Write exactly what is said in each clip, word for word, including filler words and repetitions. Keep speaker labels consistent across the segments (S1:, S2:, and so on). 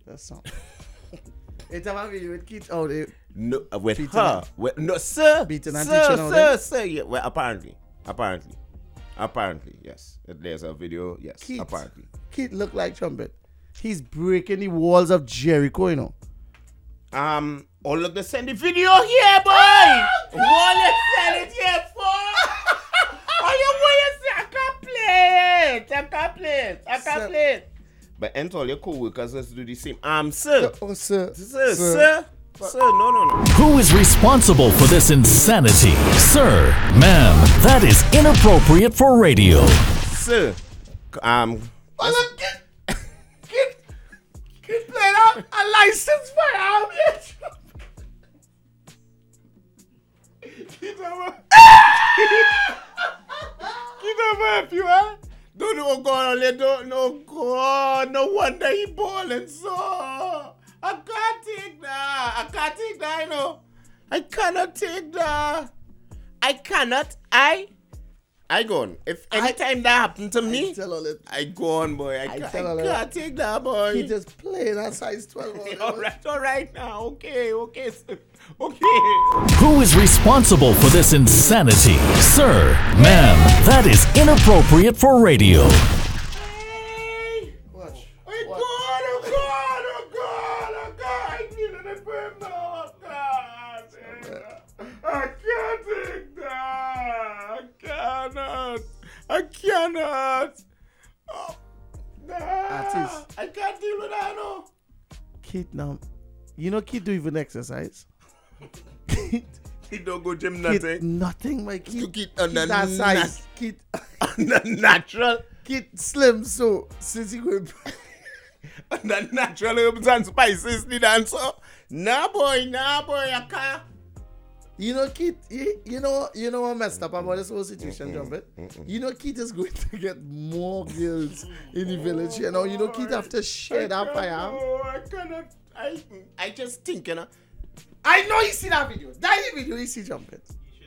S1: That's something. It's a video with kids out there.
S2: No, uh, with
S1: Beating
S2: her.
S1: her.
S2: With, no, sir.
S1: Beating and
S2: sir,
S1: teaching out
S2: sir,
S1: there.
S2: sir. Yeah, well, apparently. Apparently. Apparently, yes. There's a video, yes.
S1: Keith.
S2: Apparently.
S1: Kid look like trumpet. He's breaking the walls of Jericho, you know.
S2: Um, oh, look, they send the video here, boy. What they send it here for? Oh, you want to say, I can't play it. I can't play it. I can't
S1: Sir.
S2: play it. But and all your co-workers let's do the same. Um, sir.
S1: Oh, sir.
S2: Sir, sir. Sir, no, no, no.
S3: Who is responsible for this insanity? Sir, ma'am, that is inappropriate for radio.
S2: Sir. Um,
S1: Well, look, kid, kid, kid playing out a license firearm yet.
S2: Keep over. Keep over if you are. Don't know God, only don't know God. No wonder he balling so. I can't take that. I can't take that, you know. I cannot take that. I cannot. I. I gone. If anytime that happened to me,
S1: I tell all it.
S2: I gone, boy. I,
S1: I
S2: can't,
S1: tell
S2: I
S1: all
S2: can't take that, boy.
S1: He just playing a size twelve.
S2: all right, all right now. Okay, okay, sir. Okay.
S3: Who is responsible for this insanity? Sir, ma'am, that is inappropriate for radio.
S1: Watch.
S2: Oh
S1: Watch.
S2: God, oh God, oh God, oh God, I need an affirm now, oh God. I can't take that. I cannot. I cannot. Oh, nah.
S1: Artist.
S2: I can't deal with that, no.
S1: Kid now, you know kid do even exercise. Kid,
S2: He don't go gym
S1: kid
S2: nothing.
S1: nothing, my kid.
S2: To kid
S1: Kid
S2: under
S1: that size. Kid,
S2: Under natural.
S1: kid slim so since he going.
S2: Under natural herbs and spices, the dancer. Nah, boy, nah, boy, I can't.
S1: You know, Keith, you, you know, you know what messed up about this whole situation, Jumpet? You know, Keith is going to get more girls in the village. You know, you know, Keith have to share that fire.
S2: Oh, I cannot. I, I just think, you know.
S1: I know you see that video. That video you see, Jumpet.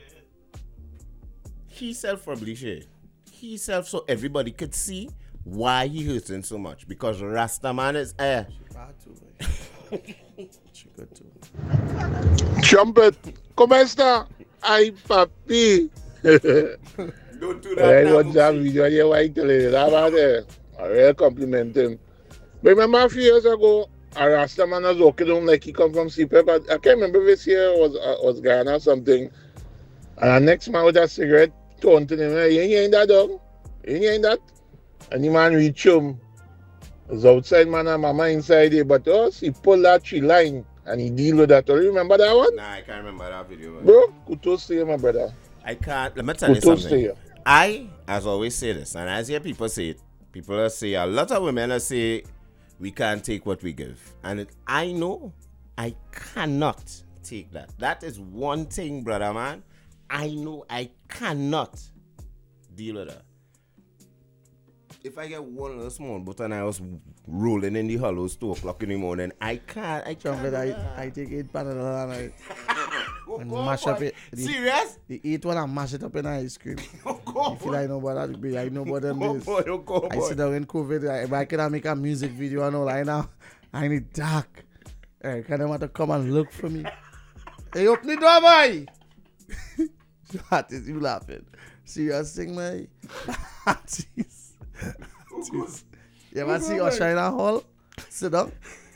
S2: He self probably shared. He self so everybody could see why he hurting so much. Because Rasta man is eh.
S1: Bad too, boy. She good too.
S4: Trumpet, ¿cómo está? Ay, papi.
S2: Don't do that.
S4: I
S2: now,
S4: watched that
S2: Bugsy.
S4: video on your white television. That was uh, a real compliment him. Remember a few years ago, a Rasta man was walking home like he come from C P E P. I can't remember this year was uh, was Ghana or something. And the next man with a cigarette turned to him, hey, you ain't hearing that, dog? You ain't hearing that? And the man reached him. His outside man and mama inside there, but us, he pulled that tree line and he deal with that. Do you remember that one?
S2: Nah, I can't remember that video. Man.
S4: Bro, kudos to you, my brother.
S2: I can't. Let me tell you
S4: Kudos to
S2: something.
S4: you.
S2: I, as always, say this, and as hear people say it, people will say, a lot of women will say, we can't take what we give. And it, I know I cannot take that. That is one thing, brother man. I know I cannot deal with that. If I get one little small but and I was rolling in the hollows two o'clock in the morning, I can't. I can't.
S1: Jumpet,
S2: do
S1: I,
S2: that.
S1: I take eight Panadol and I
S2: Oh,
S1: and
S2: God,
S1: mash up
S2: boy.
S1: it. The-
S2: Serious?
S1: the eat one and mash it up in ice cream.
S2: Oh, God,
S1: You feel
S2: boy.
S1: I know about that, babe. I know about them
S2: Oh,
S1: days.
S2: boy, oh, God,
S1: I
S2: boy.
S1: sit down in COVID. I, if I can make a music video and all right now, I need dark. I can want to come and look for me. Hey, open the door, boy. What is you laughing? Serious thing, man. Jeez. Jeez. You ever see Usher in a hall? Sit down.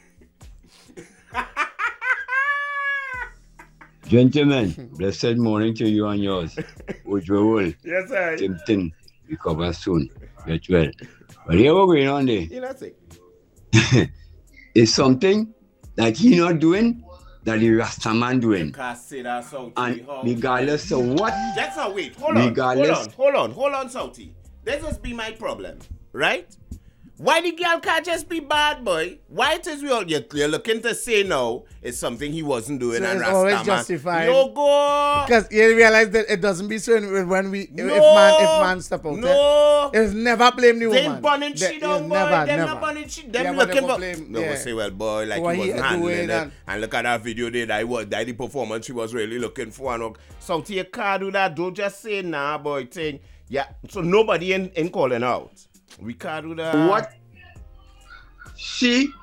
S5: Gentlemen, blessed morning to you and yours. Ujwewul,
S2: Yes, sir.
S5: Timpton, recover soon. Get well. But here what going on there?
S2: You know, say.
S5: It's something that he not doing that the Rastaman doing.
S2: Can't say that, Sauti.
S5: And
S2: How-
S5: regardless of what,
S2: Just a wait. Hold on.
S5: Regardless-
S2: Hold on. Hold on. Hold on, Sauti. This must be my problem, right? Why the girl can't just be bad, boy? Why it is we all you're, you're looking to say now is something he wasn't doing
S1: So
S2: and
S1: it's always
S2: Rastaman.
S1: justified.
S2: No go.
S1: Because you realize that it doesn't be so when when we
S2: No.
S1: if man if man step out.
S2: No.
S1: It's never blame the
S2: They
S1: woman.
S2: burning
S1: They-
S2: shit down,
S1: yeah,
S2: boy.
S1: never,
S2: Them
S1: never.
S2: not burning shit. Them
S1: Yeah, but
S2: looking
S1: they will
S2: for.
S1: blame-
S2: No,
S1: yeah.
S2: we say, well, boy, like
S1: What
S2: he
S1: he
S2: wasn't
S1: doing
S2: handling it.
S1: and-
S2: And look at that video there. That was that the performance she was really looking for. And all. Sauti, you can't do that. Don't just say nah, boy. Thing. Yeah. So nobody in, in calling out. We can't do that.
S5: what she